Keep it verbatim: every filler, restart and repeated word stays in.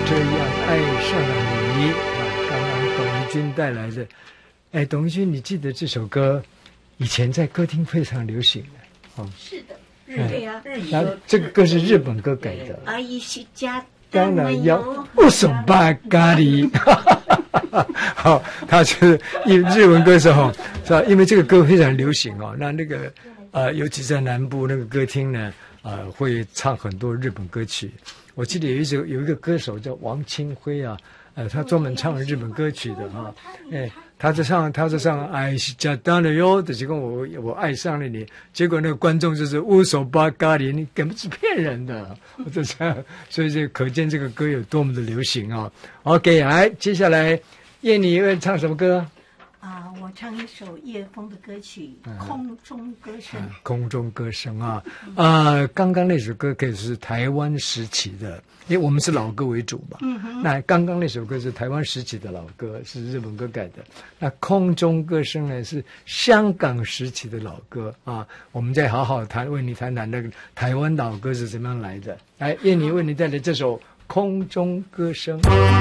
这样爱上了你啊，刚刚董一君带来的。哎，董一君，你记得这首歌以前在歌厅非常流行的哦。 是的，日对呀，日语歌。这个歌是日本歌改的。 阿姨是家当然要乌索巴咖喱。好，他是日文歌手哈，是吧？因为这个歌非常流行哦，那那个呃，尤其在南部那个歌厅呢，呃，会唱很多日本歌曲。我记得有一首有一个歌手叫王清辉啊，呃，他专门唱日本歌曲的哈，哎，他在唱他在唱爱是假当的哟的，结果我我爱上了你，结果那个观众就是乌索巴咖喱，你根本是骗人的，我就这样，所以这可见这个歌有多么的流行啊。OK， 来，接下来叶你会唱什么歌？ 啊，我唱一首叶枫的歌曲《空中歌声》。 嗯、空中歌声啊，啊、呃，刚刚那首歌可以是台湾时期的，因为我们是老歌为主嘛。嗯哼。那刚刚那首歌是台湾时期的老歌，是日本歌改的。那空中歌声呢是香港时期的老歌啊。我们再好好谈，为你谈谈那个台湾老歌是怎么样来的。来，叶妮为你带来这首《空中歌声》。